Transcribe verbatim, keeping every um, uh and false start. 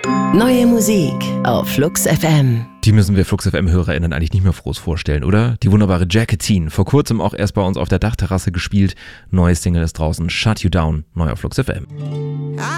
Neue Musik auf Flux F M. Die müssen wir Flux F M-HörerInnen eigentlich nicht mehr groß vorstellen, oder? Die wunderbare Jacqueline, vor kurzem auch erst bei uns auf der Dachterrasse gespielt. Neues Single ist draußen, Shut You Down, neu auf Flux F M.